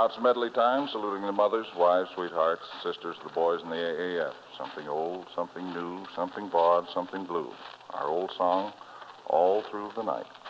Now it's medley time, saluting the mothers, wives, sweethearts, sisters, the boys in the AAF. Something old, something new, something broad, something blue. Our old song, All Through the Night.